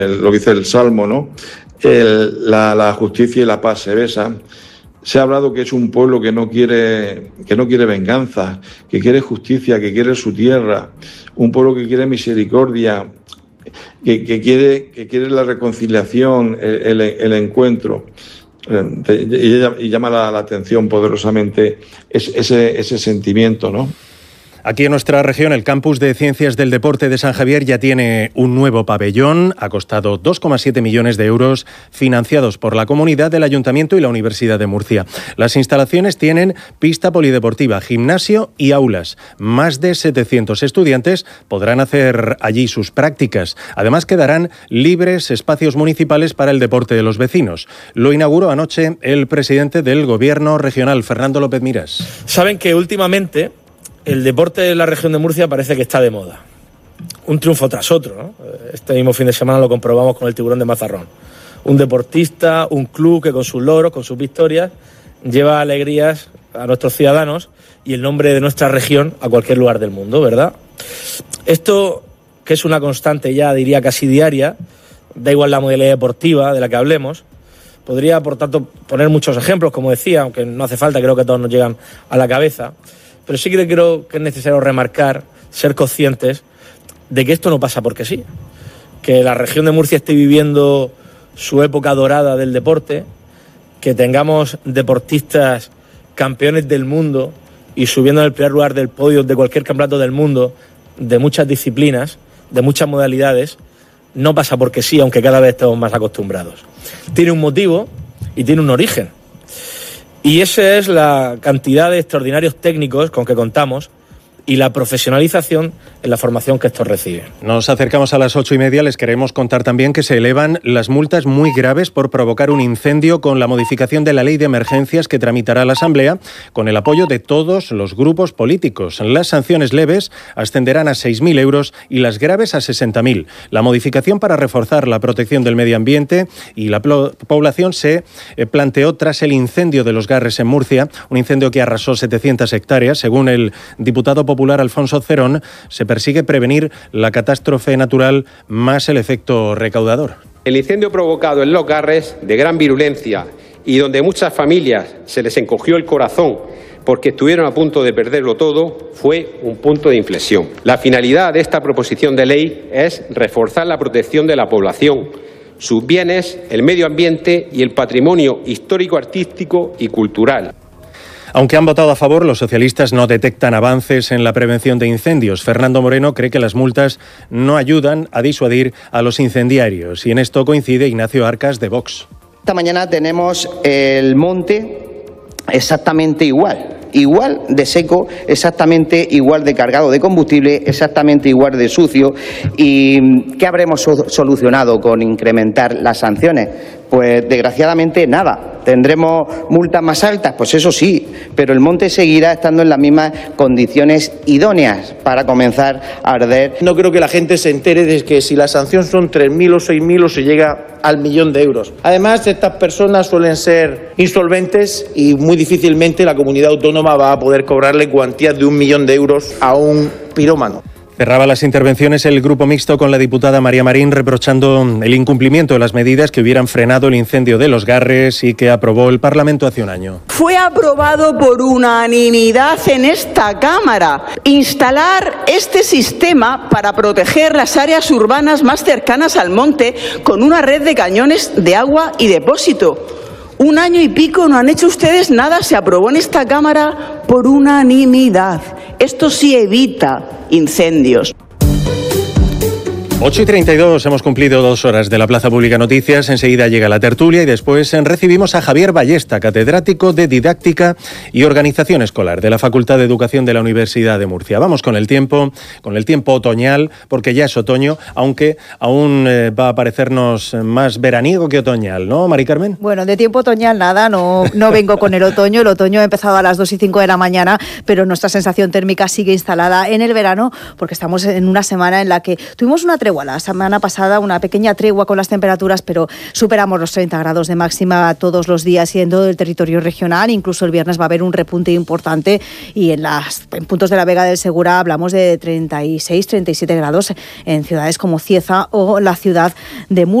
lo que dice el Salmo, ¿no? La justicia y la paz se besan. Se ha hablado que es un pueblo que no quiere venganza, que quiere justicia, que quiere su tierra, un pueblo que quiere misericordia, que quiere la reconciliación, el encuentro. Y llama la atención poderosamente ese sentimiento, ¿no? Aquí en nuestra región, el Campus de Ciencias del Deporte de San Javier ya tiene un nuevo pabellón. Ha costado 2,7 millones de euros, financiados por la comunidad, del Ayuntamiento y la Universidad de Murcia. Las instalaciones tienen pista polideportiva, gimnasio y aulas. Más de 700 estudiantes podrán hacer allí sus prácticas. Además, quedarán libres espacios municipales para el deporte de los vecinos. Lo inauguró anoche el presidente del Gobierno regional, Fernando López Miras. Saben que últimamente el deporte de la región de Murcia parece que está de moda. Un triunfo tras otro, ¿no? Este mismo fin de semana lo comprobamos con el Tiburón de Mazarrón. Un deportista, un club que con sus logros, con sus victorias, lleva alegrías a nuestros ciudadanos y el nombre de nuestra región a cualquier lugar del mundo, ¿verdad? Esto, que es una constante ya, diría casi diaria, da igual la modalidad deportiva de la que hablemos. Podría, por tanto, poner muchos ejemplos, como decía, aunque no hace falta, creo que todos nos llegan a la cabeza. Pero sí que creo que es necesario remarcar, ser conscientes de que esto no pasa porque sí. Que la región de Murcia esté viviendo su época dorada del deporte, que tengamos deportistas campeones del mundo y subiendo en el primer lugar del podio de cualquier campeonato del mundo, de muchas disciplinas, de muchas modalidades, no pasa porque sí, aunque cada vez estemos más acostumbrados. Tiene un motivo y tiene un origen. Y esa es la cantidad de extraordinarios técnicos con que contamos y la profesionalización en la formación que estos reciben. Nos acercamos a las 8:30. Les queremos contar también que se elevan las multas muy graves por provocar un incendio con la modificación de la ley de emergencias que tramitará la Asamblea con el apoyo de todos los grupos políticos. Las sanciones leves ascenderán a 6.000 euros y las graves a 60.000. La modificación para reforzar la protección del medio ambiente y la población se planteó tras el incendio de los Garres en Murcia, un incendio que arrasó 700 hectáreas. Según el diputado popular Alfonso Cerón, se persigue prevenir la catástrofe natural más el efecto recaudador. El incendio provocado en los Garres, de gran virulencia y donde muchas familias se les encogió el corazón porque estuvieron a punto de perderlo todo, fue un punto de inflexión. La finalidad de esta proposición de ley es reforzar la protección de la población, sus bienes, el medio ambiente y el patrimonio histórico, artístico y cultural. Aunque han votado a favor, los socialistas no detectan avances en la prevención de incendios. Fernando Moreno cree que las multas no ayudan a disuadir a los incendiarios. Y en esto coincide Ignacio Arcas, de Vox. Esta mañana tenemos el monte exactamente igual de seco, exactamente igual de cargado de combustible, exactamente igual de sucio. ¿Y qué habremos solucionado con incrementar las sanciones? Pues desgraciadamente nada. ¿Tendremos multas más altas? Pues eso sí, pero el monte seguirá estando en las mismas condiciones idóneas para comenzar a arder. No creo que la gente se entere de que si la sanción son 3.000 o 6.000 o se llega al 1.000.000 de euros. Además, estas personas suelen ser insolventes y muy difícilmente la comunidad autónoma va a poder cobrarle cuantías de 1.000.000 de euros a un pirómano. Cerraba las intervenciones el grupo mixto con la diputada María Marín reprochando el incumplimiento de las medidas que hubieran frenado el incendio de los Garres y que aprobó el Parlamento hace un año. Fue aprobado por unanimidad en esta Cámara instalar este sistema para proteger las áreas urbanas más cercanas al monte con una red de cañones de agua y depósito. 1 año y pico no han hecho ustedes nada, se aprobó en esta Cámara por unanimidad. Esto sí evita incendios. 8:32, hemos cumplido 2 horas de la Plaza Pública Noticias. Enseguida llega la tertulia y después recibimos a Javier Ballesta, catedrático de Didáctica y Organización Escolar de la Facultad de Educación de la Universidad de Murcia. Vamos con el tiempo otoñal, porque ya es otoño, aunque aún va a parecernos más veraniego que otoñal, ¿no, Mari Carmen? Bueno, de tiempo otoñal nada, no vengo con el otoño. El otoño ha empezado a las 2:05 de la mañana, pero nuestra sensación térmica sigue instalada en el verano, porque estamos en una semana en la que tuvimos una tregua tregua. La semana pasada una pequeña tregua con las temperaturas, pero superamos los 30 grados de máxima todos los días y en todo el territorio regional. Incluso el viernes va a haber un repunte importante y en puntos de la Vega del Segura hablamos de 36, 37 grados en ciudades como Cieza o la ciudad de Murcia.